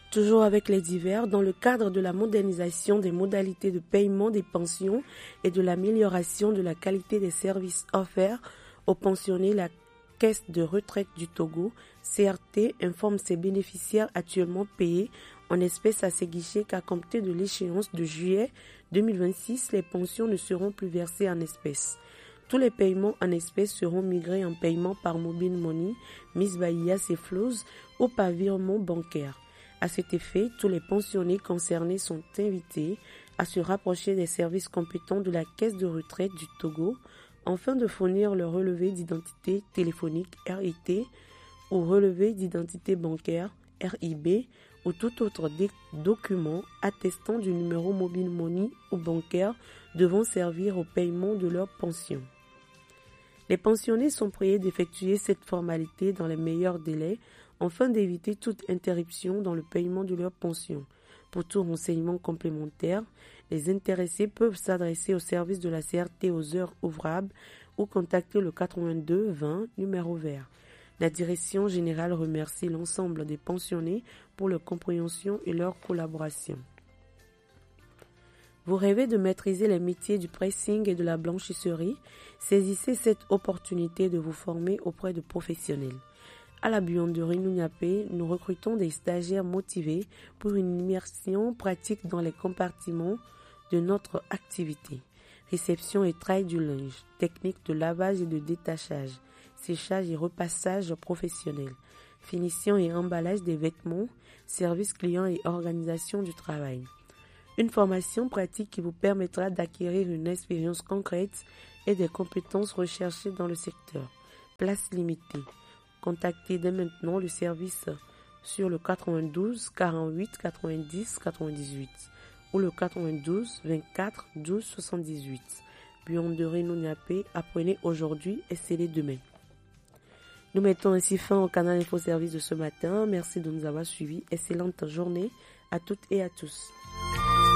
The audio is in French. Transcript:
Toujours avec les divers, dans le cadre de la modernisation des modalités de paiement des pensions et de l'amélioration de la qualité des services offerts aux pensionnés, la Caisse de retraite du Togo, CRT, informe ses bénéficiaires actuellement payés en espèces à ses guichets qu'à compter de l'échéance de juillet 2026, les pensions ne seront plus versées en espèces. Tous les paiements en espèces seront migrés en paiement par mobile money, Miss Bahia Flows ou par virement bancaire. À cet effet, tous les pensionnés concernés sont invités à se rapprocher des services compétents de la Caisse de retraite du Togo afin de fournir le relevé d'identité téléphonique RIT ou relevé d'identité bancaire RIB ou tout autre document attestant du numéro mobile money ou bancaire devant servir au paiement de leur pension. Les pensionnés sont priés d'effectuer cette formalité dans les meilleurs délais afin d'éviter toute interruption dans le paiement de leur pension. Pour tout renseignement complémentaire, les intéressés peuvent s'adresser au service de la CRT aux heures ouvrables ou contacter le 82 20 numéro vert. La direction générale remercie l'ensemble des pensionnés pour leur compréhension et leur collaboration. Vous rêvez de maîtriser les métiers du pressing et de la blanchisserie? Saisissez cette opportunité de vous former auprès de professionnels. À la buanderie Nouniapé, nous recrutons des stagiaires motivés pour une immersion pratique dans les compartiments de notre activité. Réception et trail du linge, technique de lavage et de détachage, séchage et repassage professionnel, finition et emballage des vêtements, service client et organisation du travail. Une formation pratique qui vous permettra d'acquérir une expérience concrète et des compétences recherchées dans le secteur. Place limitée. Contactez dès maintenant le service sur le 92 48 90 98 ou le 92 24 12 78. Buanderie Nouniapé, apprenez aujourd'hui et scellez demain. Nous mettons ainsi fin au canal Info Service de ce matin. Merci de nous avoir suivis. Excellente journée à toutes et à tous.